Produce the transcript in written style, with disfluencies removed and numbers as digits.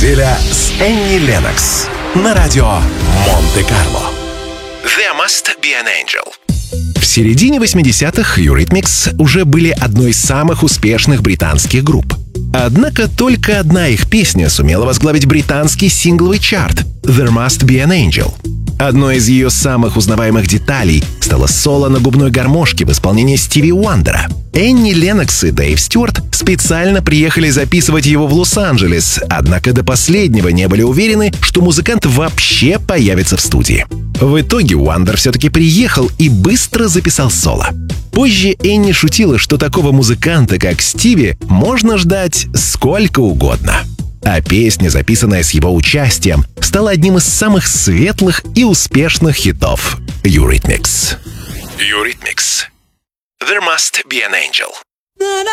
неделя с Энни Леннокс на радио Монте-Карло. There Must Be an Angel. В середине 80-х Eurythmics уже были одной из самых успешных британских групп. Однако только одна их песня сумела возглавить британский сингловый чарт «There Must Be an Angel». Одной из ее самых узнаваемых деталей стало соло на губной гармошке в исполнении Стиви Уандера. Энни Леннокс и Дэйв Стюарт специально приехали записывать его в Лос-Анджелес, однако до последнего не были уверены, что музыкант вообще появится в студии. В итоге Уандер все-таки приехал и быстро записал соло. Позже Энни шутила, что такого музыканта, как Стиви, можно ждать сколько угодно. А песня, записанная с его участием, стала одним из самых светлых и успешных хитов Eurythmics. Eurythmics. There Must Be an Angel.